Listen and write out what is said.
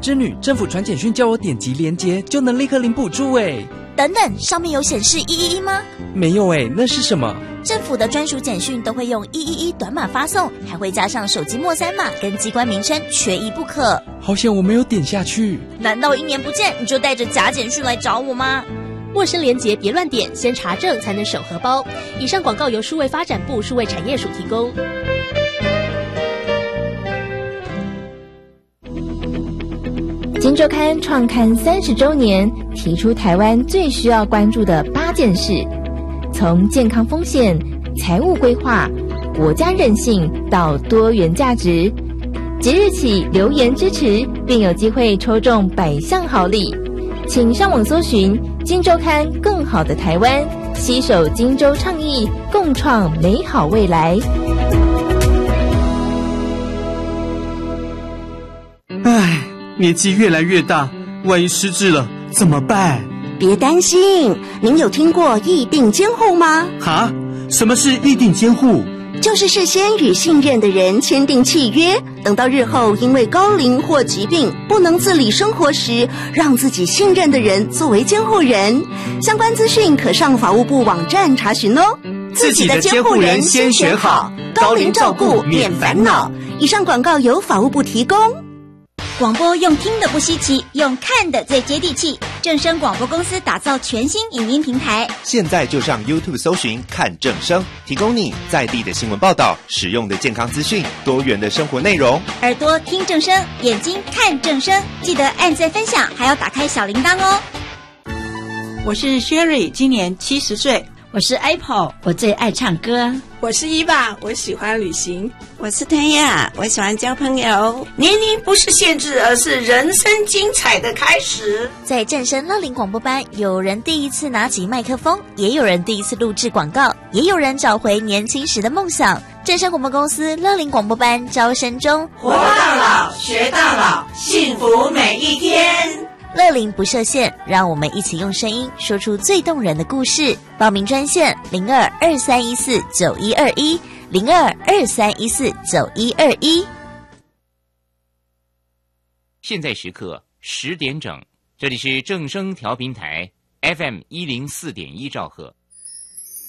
织女，政府传简讯叫我点击连结就能立刻领补助诶。 等等，上面有显示111吗？ 没有诶，那是什么？ 政府的专属简讯都会用111短码发送，还会加上手机末3码跟机关名称，缺一不可。 好险我没有点下去。 难道1年不见你就带着假简讯来找我吗？ 陌生连结别乱点，先查证才能手荷包。以上广告由数位发展部数位产业署提供。 今周刊创刊30周年，提出台湾最需要关注的8件事，从健康风险、财务规划、国家韧性到多元价值。即日起留言支持，并有机会抽中100项好礼。请上网搜寻今周刊更好的台湾，携手今周倡议，共创美好未来。 唉，年纪越来越大，万一失智了怎么办？ 别担心，您有听过议定监护吗？ 哈？什么是议定监护？ 就是事先与信任的人签订契约，等到日后因为高龄或疾病不能自理生活时，让自己信任的人作为监护人。相关资讯可上法务部网站查询哦。 自己的监护人先选好， 高龄照顾免烦恼。以上广告由法务部提供。 广播用听的不稀奇，用看的最接地气。正声广播公司打造全新影音平台， 现在就上 YouTube 搜寻看正声，提供你在地的新闻报道、实用的健康资讯、多元的生活内容。 耳朵听正声，眼睛看正声，记得按赞分享，还要打开小铃铛哦。 我是 Sherry， 今年70岁。 我是 Apple， 我最爱唱歌。 我是伊爸，我喜欢旅行。 我是推亚，我喜欢交朋友。 年龄不是限制，而是人生精彩的开始。 在正声乐龄广播班，有人第一次拿起麦克风，也有人第一次录制广告，也有人找回年轻时的梦想。正声广播公司乐龄广播班招生中， 活到老，学到老，幸福每一天。 乐龄不设限，让我们一起用声音说出最动人的故事。报名专线02-2314-9121，02-2314-9121。 现在时刻10点整，这里是正声调频台 FM104.1兆赫。